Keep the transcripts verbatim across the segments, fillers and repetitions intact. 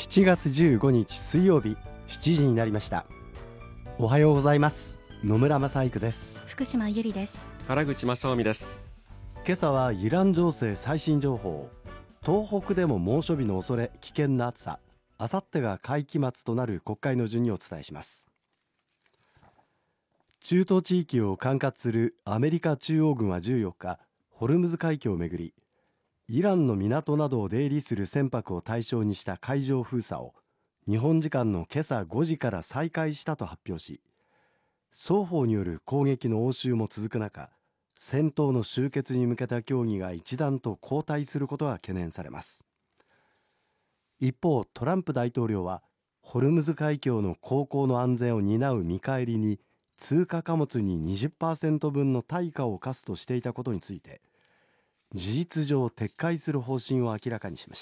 しちがつじゅうごにち水曜日、しちじになりました。おはようございます。野村正育です。 福島ゆりです。 原口正臣です。 今朝はイラン情勢最新情報、東北でも猛暑日の恐れ、危険な暑さ、あさってが会期末となる国会の順にお伝えします。中東地域を管轄するアメリカ中央軍はじゅうよっか、ホルムズ海峡をめぐり、イランの港などを出入りする船舶を対象にした海上封鎖を日本時間の今朝ごじから再開したと発表し、双方による攻撃の応酬も続く中、戦闘の終結に向けた協議が一段と後退することが懸念されます。一方、トランプ大統領はホルムズ海峡の航行の安全を担う見返りに通貨貨物に にじゅっパーセント 分の対価を課すとしていたことについて、事実上撤回する方針を明らかにしました。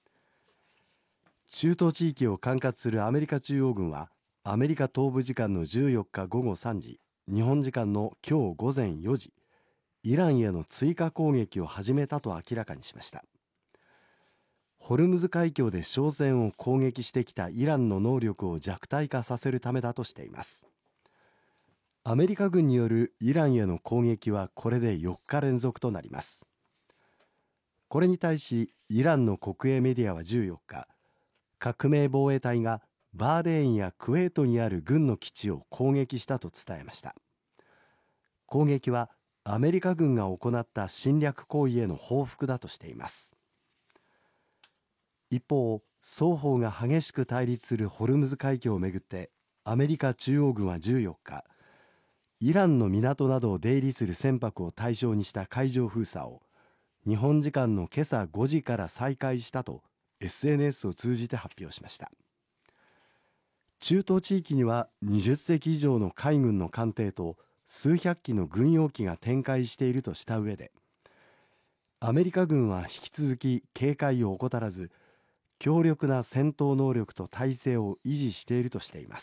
中東地域を管轄するアメリカ中央軍はアメリカ東部時間のじゅうよっかごごさんじ、日本時間の今日午前よじ、イランへの追加攻撃を始めたと明らかにしました。ホルムズ海峡で商船を攻撃してきたイランの能力を弱体化させるためだとしています。アメリカ軍によるイランへの攻撃はこれでよっか連続となります。これに対しイランの国営メディアはじゅうよっか、革命防衛隊がバーレーンやクウェートにある軍の基地を攻撃したと伝えました。攻撃はアメリカ軍が行った侵略行為への報復だとしています。一方、双方が激しく対立するホルムズ海峡をめぐってアメリカ中央軍はじゅうよっか、イランの港などを出入りする船舶を対象にした海上封鎖を日本時間の今朝ごじから再開したと エスエヌエス を通じて発表しました。中東地域にはにじゅっせき以上の海軍の艦艇と数百機の軍用機が展開しているとした上で、アメリカ軍は引き続き警戒を怠らず、強力な戦闘能力と態勢を維持しているとしています。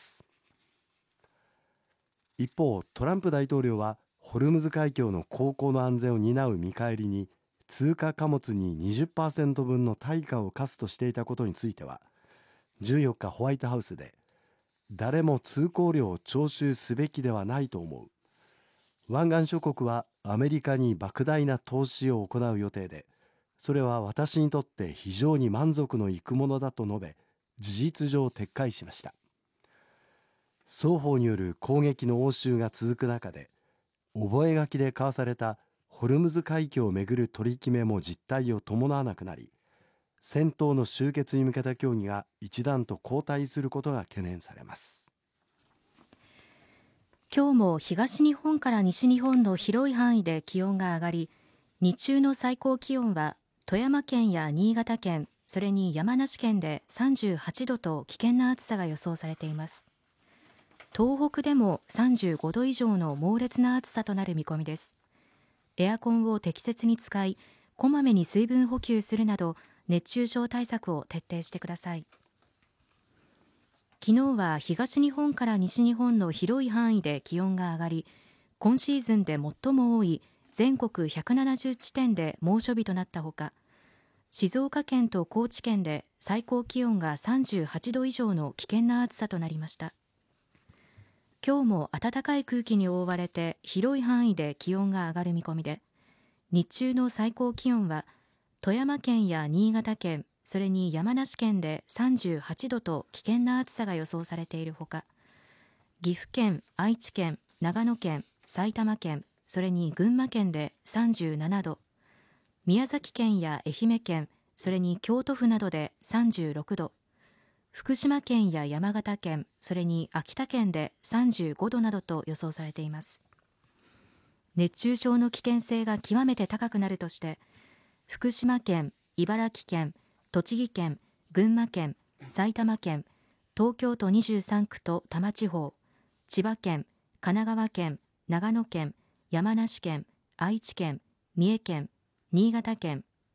一方、トランプ大統領はホルムズ海峡の航行の安全を担う見返りに通貨貨物に にじゅっパーセント 分の対価を課すとしていたことについては、じゅうよっかホワイトハウスで、誰も通行料を徴収すべきではないと思う。湾岸諸国はアメリカに莫大な投資を行う予定で、それは私にとって非常に満足のいくものだと述べ、事実上撤回しました。双方による攻撃の応酬が続く中で、覚書で交わされたホルムズ海峡をめぐる取り決めも実態を伴わなくなり、戦闘の終結に向けた協議が一段と後退することが懸念されます。 今日も東日本から西日本の広い範囲で気温が上がり、日中の最高気温は富山県や新潟県、それに山梨県でさんじゅうはちどと危険な暑さが予想されています。東北でもさんじゅうごど以上の猛烈な暑さとなる見込みです。エアコンを適切に使い、こまめに水分補給するなど熱中症対策を徹底してください。昨日は東日本から西日本の広い範囲で気温が上がり、今シーズンで最も多い全国ひゃくななじゅうちてんで猛暑日となったほか、静岡県と高知県で最高気温がさんじゅうはちど以上の危険な暑さとなりました。今日も暖かい空気に覆われて広い範囲で気温が上がる見込みで、日中の最高気温は富山県や新潟県、それに山梨県でさんじゅうはちどと危険な暑さが予想されているほか、岐阜県、愛知県、長野県、埼玉県、それに群馬県でさんじゅうななど、宮崎県や愛媛県、それに京都府などでさんじゅうろくど、福島県や山形県、それに秋田県でさんじゅうごどなどと予想されています。熱中症の危険性が極めて高くなるとして、福島県、茨城県、栃木県、群馬県、埼玉県、東京都にじゅうさんくと多摩地方、千葉県、神奈川県、長野県、山梨県、愛知県、三重県、新潟県、